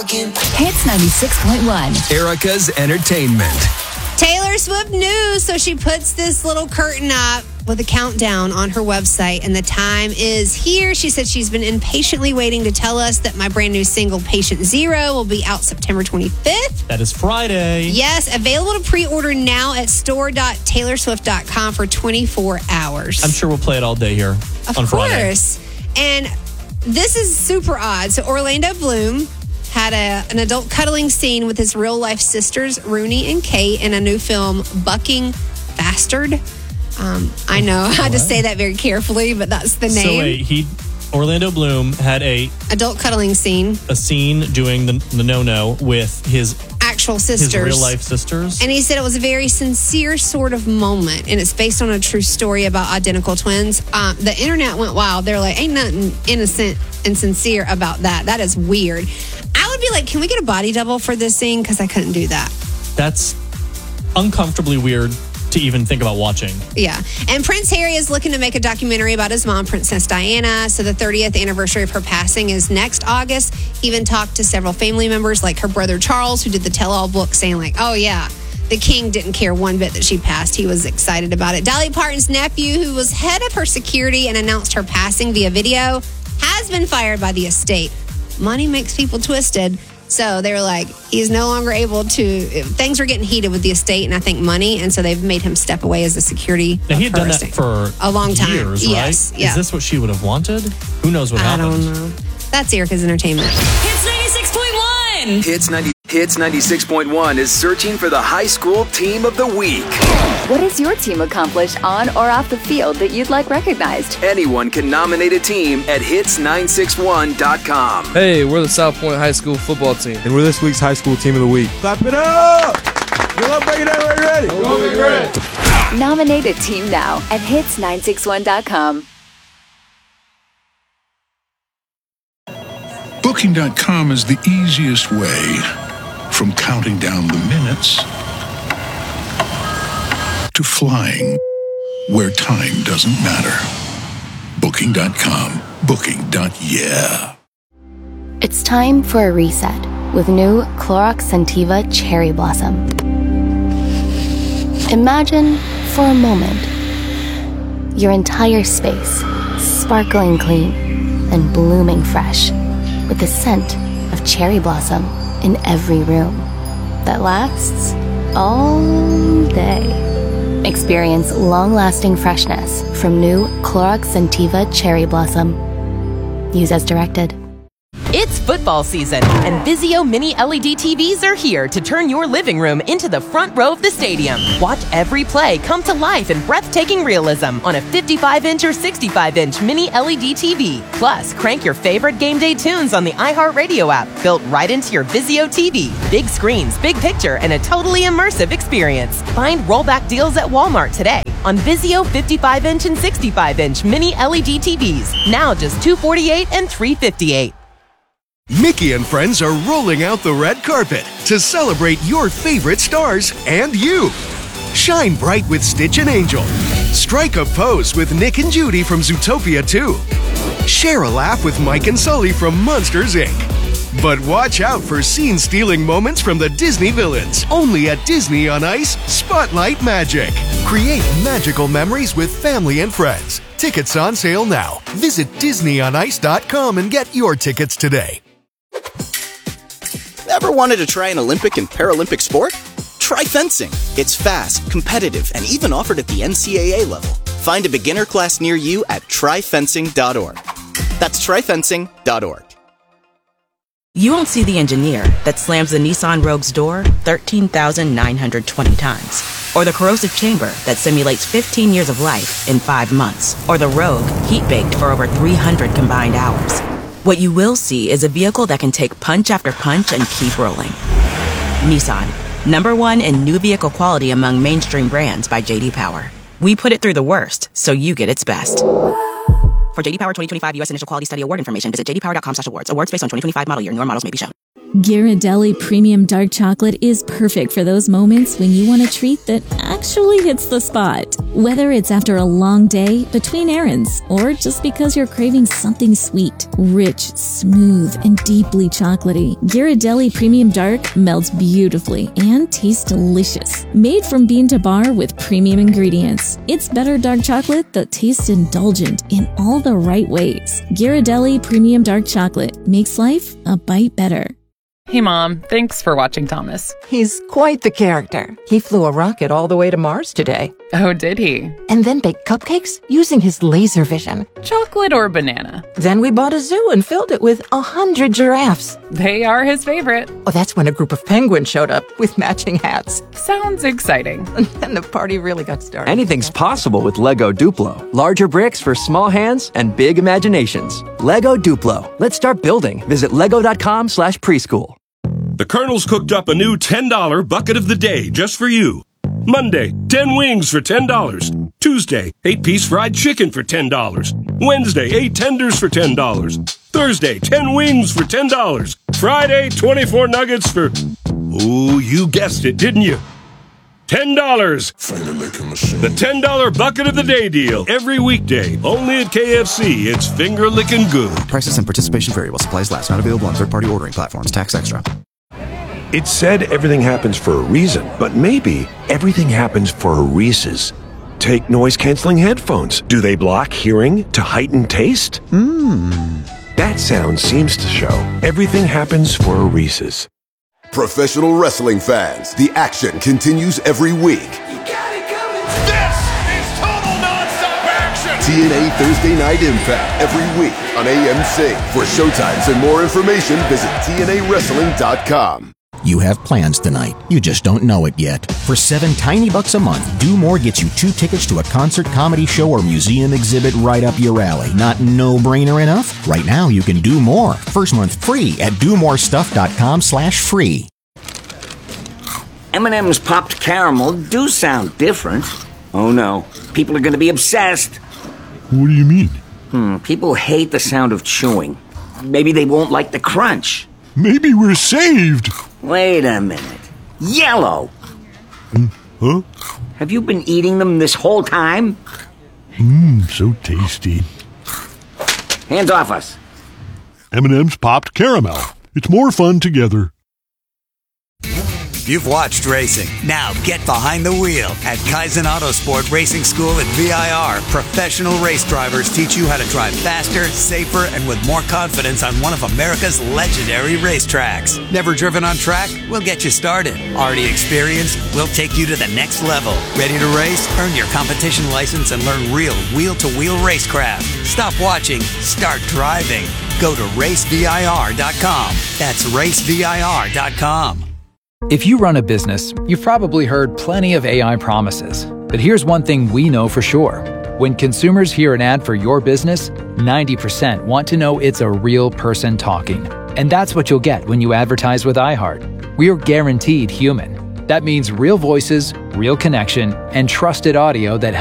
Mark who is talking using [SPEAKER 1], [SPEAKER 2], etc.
[SPEAKER 1] Hits 96.1.
[SPEAKER 2] Erica's Entertainment.
[SPEAKER 3] Taylor Swift news. So she puts this little curtain up with a countdown on her website, and the time is here. She said she's been impatiently waiting to tell us that my brand new single, Patient Zero, will be out September 25th.
[SPEAKER 4] That is Friday.
[SPEAKER 3] Yes, available to pre-order now at store.taylorswift.com for 24 hours.
[SPEAKER 4] I'm sure we'll play it all day here on Friday.
[SPEAKER 3] Of course. And this is super odd. So Orlando Bloom had an adult cuddling scene with his real-life sisters, Rooney and Kate, in a new film, Bucking Bastard. I know I had to say that very carefully, but that's the name.
[SPEAKER 4] So wait, Orlando Bloom had a
[SPEAKER 3] adult cuddling scene.
[SPEAKER 4] A scene doing the no-no with his
[SPEAKER 3] actual sisters.
[SPEAKER 4] His real-life sisters.
[SPEAKER 3] And he said it was a very sincere sort of moment, and it's based on a true story about identical twins. The internet went wild. They're like, ain't nothing innocent and sincere about that. That is weird. I would be like, can we get a body double for this scene? Because I couldn't do that.
[SPEAKER 4] That's uncomfortably weird to even think about watching.
[SPEAKER 3] Yeah. And Prince Harry is looking to make a documentary about his mom, Princess Diana. So the 30th anniversary of her passing is next August. He even talked to several family members like her brother Charles, who did the tell-all book, saying like, oh yeah, the king didn't care one bit that she passed. He was excited about it. Dolly Parton's nephew, who was head of her security and announced her passing via video, has been fired by the estate. Money makes people twisted. So they were like, he's no longer able to, things were getting heated with the estate and I think money. And so they've made him step away as a security.
[SPEAKER 4] Now, he had done that for
[SPEAKER 3] a long time.
[SPEAKER 4] Years,
[SPEAKER 3] yes.
[SPEAKER 4] Right?
[SPEAKER 3] Yeah.
[SPEAKER 4] Is this what she would have wanted? Who knows what happened?
[SPEAKER 3] I don't know. That's Erica's Entertainment.
[SPEAKER 1] Hits 96.1.
[SPEAKER 2] Hits 96.1 is searching for the high school team of the week.
[SPEAKER 5] What has your team accomplished on or off the field that you'd like recognized?
[SPEAKER 2] Anyone can nominate a team at hits961.com.
[SPEAKER 6] Hey, we're the South Point High School football team.
[SPEAKER 7] And we're this week's high school team of the week. Clap it up! Good luck breaking down. Are you ready? Go Big Red!
[SPEAKER 5] Nominate a team now at hits961.com.
[SPEAKER 8] Booking.com is the easiest way from counting down the minutes to flying where time doesn't matter. Booking.com. Booking.yeah.
[SPEAKER 9] It's time for a reset with new Clorox Scentiva Cherry Blossom. Imagine for a moment your entire space sparkling clean and blooming fresh with the scent of cherry blossom in every room that lasts all day. Experience long-lasting freshness from new Clorox Scentiva Cherry Blossom. Use as directed.
[SPEAKER 10] It's football season, and Vizio Mini LED TVs are here to turn your living room into the front row of the stadium. Watch every play come to life in breathtaking realism on a 55-inch or 65-inch Mini LED TV. Plus, crank your favorite game day tunes on the iHeartRadio app, built right into your Vizio TV. Big screens, big picture, and a totally immersive experience. Find rollback deals at Walmart today on Vizio 55-inch and 65-inch Mini LED TVs. Now just $248 and $358.
[SPEAKER 11] Mickey and friends are rolling out the red carpet to celebrate your favorite stars and you. Shine bright with Stitch and Angel. Strike a pose with Nick and Judy from Zootopia 2. Share a laugh with Mike and Sully from Monsters, Inc. But watch out for scene-stealing moments from the Disney villains. Only at Disney on Ice, Spotlight Magic. Create magical memories with family and friends. Tickets on sale now. Visit DisneyOnIce.com and get your tickets today.
[SPEAKER 12] Ever wanted to try an Olympic and Paralympic sport? Try fencing. It's fast, competitive, and even offered at the NCAA level. Find a beginner class near you at tryfencing.org. That's tryfencing.org.
[SPEAKER 13] You won't see the engineer that slams the Nissan Rogue's door 13,920 times. Or the corrosive chamber that simulates 15 years of life in 5 months. Or the Rogue heat-baked for over 300 combined hours. What you will see is a vehicle that can take punch after punch and keep rolling. Nissan, #1 in new vehicle quality among mainstream brands by J.D. Power. We put it through the worst, so you get its best. For J.D. Power 2025 U.S. Initial Quality Study Award information, visit jdpower.com/awards. Awards based on 2025 model year. Newer models may be shown.
[SPEAKER 14] Ghirardelli Premium Dark Chocolate is perfect for those moments when you want a treat that actually hits the spot. Whether it's after a long day, between errands, or just because you're craving something sweet, rich, smooth, and deeply chocolatey, Ghirardelli Premium Dark melts beautifully and tastes delicious. Made from bean to bar with premium ingredients, it's better dark chocolate that tastes indulgent in all the right ways. Ghirardelli Premium Dark Chocolate makes life a bite better.
[SPEAKER 15] Hey, Mom. Thanks for watching Thomas.
[SPEAKER 16] He's quite the character. He flew a rocket all the way to Mars today.
[SPEAKER 15] Oh, did he?
[SPEAKER 16] And then baked cupcakes using his laser vision.
[SPEAKER 15] Chocolate or banana?
[SPEAKER 16] Then we bought a zoo and filled it with 100 giraffes.
[SPEAKER 15] They are his favorite.
[SPEAKER 16] Oh, that's when a group of penguins showed up with matching hats.
[SPEAKER 15] Sounds exciting.
[SPEAKER 16] And then the party really got started.
[SPEAKER 17] Anything's possible with Lego Duplo. Larger bricks for small hands and big imaginations. Lego Duplo. Let's start building. Visit lego.com/preschool.
[SPEAKER 18] The Colonel's cooked up a new $10 bucket of the day just for you. Monday, 10 wings for $10. Tuesday, 8-piece fried chicken for $10. Wednesday, 8 tenders for $10. Thursday, 10 wings for $10. Friday, 24 nuggets for... Oh, you guessed it, didn't you? $10. The $10 bucket of the day deal. Every weekday. Only at KFC. It's finger-licking good.
[SPEAKER 19] Prices and participation variable. Supplies last. Not available on third-party ordering platforms. Tax extra.
[SPEAKER 20] It's said everything happens for a reason, but maybe everything happens for a Reese's. Take noise-canceling headphones. Do they block hearing to heighten taste? That sound seems to show everything happens for a Reese's.
[SPEAKER 21] Professional wrestling fans, the action continues every week.
[SPEAKER 22] This is total non-stop action!
[SPEAKER 21] TNA Thursday Night Impact every week on AMC. For showtimes and more information, visit TNAWrestling.com.
[SPEAKER 23] You have plans tonight. You just don't know it yet. For $7 tiny bucks a month, Do More gets you 2 tickets to a concert, comedy show, or museum exhibit right up your alley. Not no-brainer enough? Right now, you can do more. First month free at domorestuff.com/free.
[SPEAKER 24] M&M's popped caramel do sound different. Oh no, people are going to be obsessed.
[SPEAKER 8] What do you mean?
[SPEAKER 24] People hate the sound of chewing. Maybe they won't like the crunch.
[SPEAKER 8] Maybe we're saved.
[SPEAKER 24] Wait a minute. Yellow.
[SPEAKER 8] Huh?
[SPEAKER 24] Have you been eating them this whole time?
[SPEAKER 8] So tasty.
[SPEAKER 24] Hands off us.
[SPEAKER 8] M&M's popped caramel. It's more fun together.
[SPEAKER 25] You've watched racing. Now get behind the wheel. At Kaizen Autosport Racing School at VIR, professional race drivers teach you how to drive faster, safer, and with more confidence on one of America's legendary racetracks. Never driven on track? We'll get you started. Already experienced? We'll take you to the next level. Ready to race? Earn your competition license and learn real wheel-to-wheel racecraft. Stop watching. Start driving. Go to racevir.com. That's racevir.com.
[SPEAKER 26] If you run a business, you've probably heard plenty of AI promises. But here's one thing we know for sure. When consumers hear an ad for your business, 90% want to know it's a real person talking. And that's what you'll get when you advertise with iHeart. We are guaranteed human. That means real voices, real connection, and trusted audio that